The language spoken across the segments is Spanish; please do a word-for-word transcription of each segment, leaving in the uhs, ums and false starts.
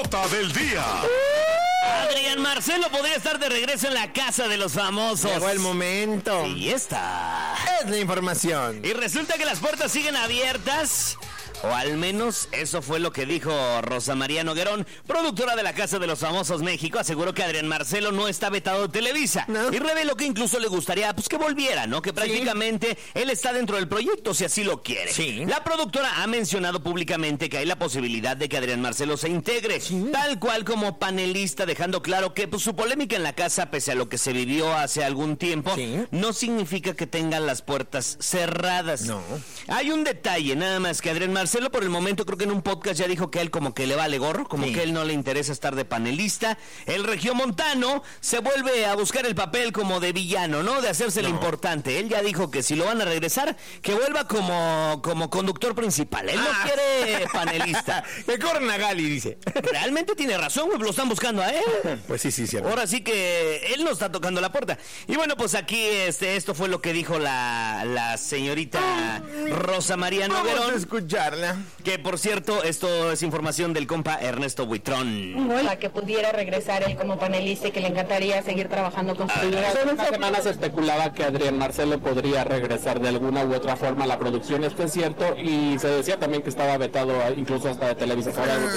Nota del día. Adrián Marcelo podría estar de regreso en la casa de los famosos. Llegó el momento. Y esta es la información. Y resulta que las puertas siguen abiertas. O al menos eso fue lo que dijo Rosa María Noguerón, productora de la Casa de los Famosos México. Aseguró que Adrián Marcelo no está vetado de Televisa. No. Y reveló que incluso le gustaría pues que volviera, ¿no? Que prácticamente sí. él está dentro del proyecto si así lo quiere. Sí. La productora ha mencionado públicamente que hay la posibilidad de que Adrián Marcelo se integre, sí. tal cual como panelista, dejando claro que pues, su polémica en la casa, pese a lo que se vivió hace algún tiempo, sí. no significa que tengan las puertas cerradas. No. Hay un detalle, nada más, que Adrián Marcelo por el momento creo que en un podcast ya dijo que él como que le vale gorro, como sí. que él no le interesa estar de panelista. El regiomontano se vuelve a buscar el papel como de villano, ¿no? De hacerse no. lo importante. Él ya dijo que si lo van a regresar, que vuelva como, como conductor principal. Él ah. no quiere panelista. Que corren a Gali, dice. Realmente tiene razón, güey, lo están buscando a él. Pues sí, sí, cierto. Ahora sí que él no está tocando la puerta. Y bueno, pues aquí este, esto fue lo que dijo la, la señorita Rosa María Noguerón. Vamos a escucharla. Que por cierto, esto es información del compa Ernesto Buitrón. Para que pudiera regresar él como panelista y que le encantaría seguir trabajando con su figura. Hace unas semanas se especulaba que Adrián Marcelo podría regresar de alguna u otra forma a la producción. Esto es cierto, y se decía también que estaba vetado incluso hasta de Televisa.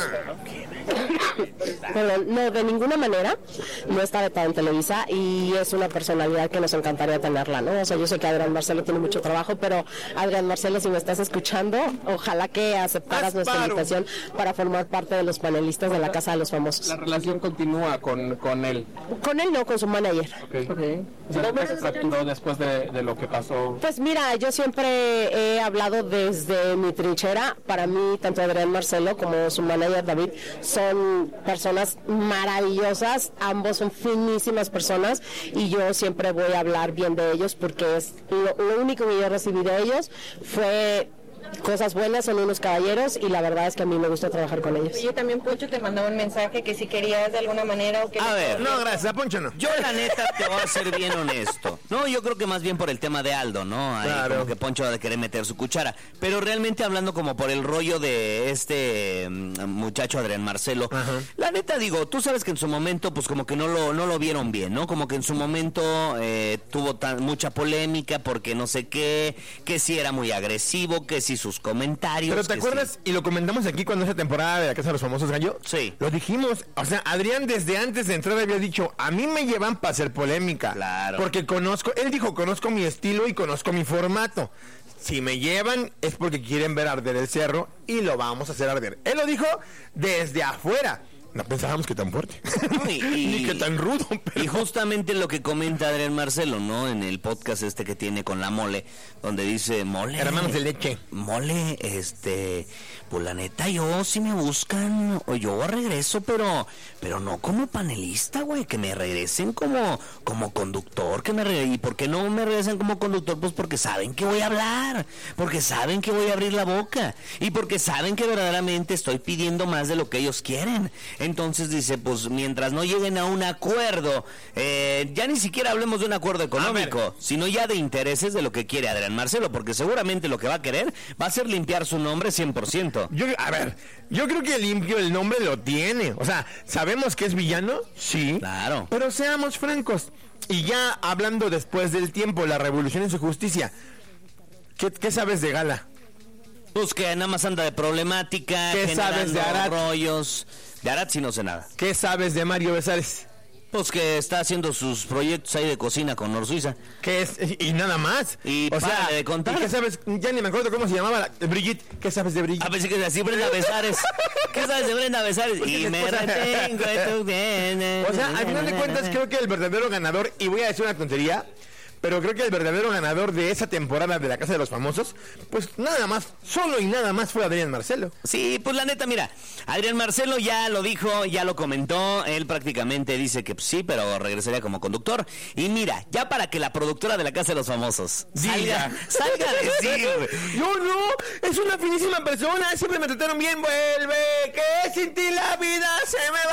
Pero no, de ninguna manera no está vetado en Televisa y es una personalidad que nos encantaría tenerla, ¿no? O sea, yo sé que Adrián Marcelo tiene mucho trabajo, pero Adrián Marcelo, si me estás escuchando, ojalá que aceptaras Asparo. nuestra invitación para formar parte de los panelistas de la Casa de los Famosos. La relación continúa con, con él. Con él no, con su manager. Okay. Okay. O sea, ¿cómo se fracturó después de, de lo que pasó? Pues mira, yo siempre he hablado desde mi trinchera. Para mí, tanto Adrián Marcelo como su manager David son personas maravillosas, ambos son finísimas personas y yo siempre voy a hablar bien de ellos porque es lo, lo único que yo recibí de ellos fue cosas buenas, son unos caballeros y la verdad es que a mí me gusta trabajar con ellos. Yo también, Poncho, te mandaba un mensaje que si querías de alguna manera o que... A ver, no, gracias, a Poncho no. Yo la neta te voy a ser bien honesto. No, yo creo que más bien por el tema de Aldo, ¿no? Ahí claro. Como que Poncho va a querer meter su cuchara. Pero realmente hablando como por el rollo de este muchacho Adrián Marcelo, ajá. la neta digo, tú sabes que en su momento pues como que no lo, no lo vieron bien, ¿no? Como que en su momento eh, tuvo tan, mucha polémica porque no sé qué, que si era muy agresivo, que si sus comentarios. Pero ¿te acuerdas? Sí. Y lo comentamos aquí cuando esa temporada de la Casa de los Famosos Gallo. Sí. Lo dijimos. O sea, Adrián desde antes de entrar había dicho, a mí me llevan para hacer polémica. Claro. Porque conozco, él dijo, conozco mi estilo y conozco mi formato. Si me llevan es porque quieren ver arder el cerro y lo vamos a hacer arder. Él lo dijo desde afuera. No pensábamos que tan fuerte, no, y, y, ni que tan rudo. Pero... Y justamente lo que comenta Adrián Marcelo, ¿no? En el podcast este que tiene con la Mole, donde dice, Mole... Hermanos de leche. Mole, este... Pues la neta, yo si me buscan, o yo regreso, pero... Pero no como panelista, güey, que me regresen como... Como conductor, que me regresen... ¿Y por qué no me regresen como conductor? Pues porque saben que voy a hablar, porque saben que voy a abrir la boca, y porque saben que verdaderamente estoy pidiendo más de lo que ellos quieren. Entonces dice, pues mientras no lleguen a un acuerdo, eh, ya ni siquiera hablemos de un acuerdo económico, sino ya de intereses de lo que quiere Adrián Marcelo, porque seguramente lo que va a querer va a ser limpiar su nombre cien por ciento. Yo, a ver, yo creo que limpio el nombre lo tiene. O sea, ¿sabemos que es villano? Sí. Claro. Pero seamos francos. Y ya hablando después del tiempo, la revolución en su justicia, ¿qué, qué sabes de Gala? Pues que nada más anda de problemática, ¿qué sabes de Arad? Rollos. De Arad sí no sé nada. ¿Qué sabes de Mario Besares? Pues que está haciendo sus proyectos ahí de cocina con Nor Suiza. ¿Qué es? Y, y nada más. Y o sea, de contar. ¿Y qué sabes? Ya ni me acuerdo cómo se llamaba la, Brigitte. ¿Qué sabes de Brigitte? A ver si que así Brenda Besares. ¿Qué sabes de Brenda Besares? Y me retengo de tu bien. O sea, al final de cuentas creo que el verdadero ganador, y voy a decir una tontería, pero creo que el verdadero ganador de esa temporada de la Casa de los Famosos, pues nada más, solo y nada más fue Adrián Marcelo. Sí, pues la neta, mira, Adrián Marcelo ya lo dijo, ya lo comentó, él prácticamente dice que pues, sí, pero regresaría como conductor. Y mira, ya para que la productora de la Casa de los Famosos salga, salga a decir... No, no, es una finísima persona, siempre me trataron bien, vuelve, que sin ti la vida se me va.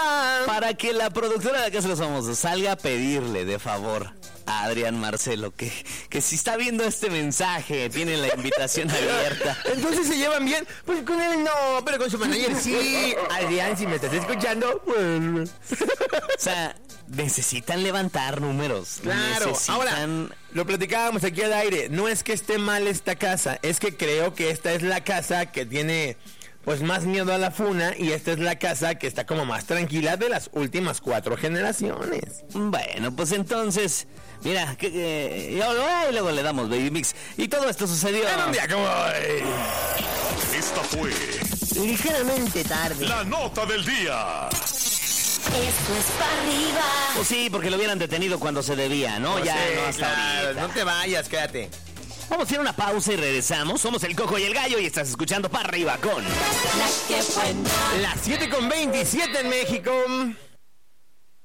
para que la productora de Casa de los Famosos salga a pedirle de favor a Adrián Marcelo que, que si está viendo este mensaje, tiene la invitación abierta. Entonces se llevan bien. Pues con él no, pero con su manager sí. Adrián, si me estás escuchando, vuelve. O sea, necesitan levantar números. Claro, necesitan... ahora lo platicábamos aquí al aire. No es que esté mal esta casa, es que creo que esta es la casa que tiene pues más miedo a la funa y esta es la casa que está como más tranquila de las últimas cuatro generaciones. Bueno, pues entonces, mira, que, que, y luego le damos Baby Mix. Y todo esto sucedió en un día como hoy. Esta fue ligeramente tarde la nota del día. Esto es para arriba. Pues sí, porque lo hubieran detenido cuando se debía, ¿no? No ya, sé, no hasta claro, ahorita. no te vayas, quédate. Vamos a hacer una pausa y regresamos. Somos el Coco y el Gallo y estás escuchando Para Arriba con... La que buena. Las siete con veintisiete en México.